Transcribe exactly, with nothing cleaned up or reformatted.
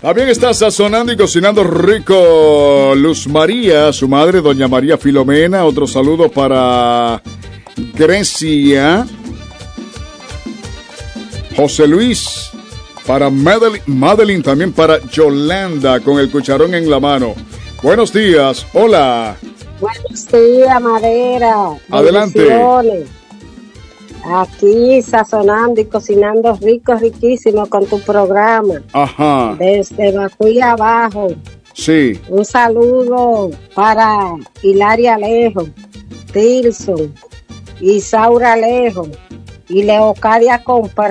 También está sazonando y cocinando rico Luz María, su madre, doña María Filomena. Otro saludo para Grecia, José Luis, para Madeline, Madeline, también para Yolanda, con el cucharón en la mano. Buenos días, hola. Buenos días, Madera. Adelante. Bendiciones. Aquí sazonando y cocinando rico, riquísimo con tu programa. Ajá. Desde Bacuy abajo. Sí. Un saludo para Hilaria Alejo, Tilson, Isaura Alejo y Leocadia Compra.